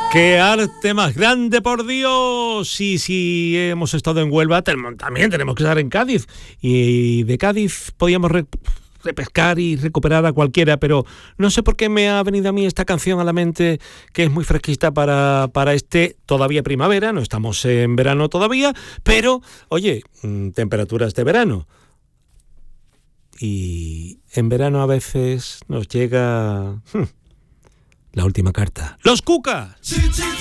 ¡Qué arte más grande, por Dios! Y si hemos estado en Huelva, también tenemos que estar en Cádiz. Y de Cádiz podíamos repescar y recuperar a cualquiera, pero no sé por qué me ha venido a mí esta canción a la mente, que es muy fresquita para este todavía primavera. No estamos en verano todavía, pero, oye, temperaturas de verano. Y en verano a veces nos llega la última carta. ¡Los Cucas!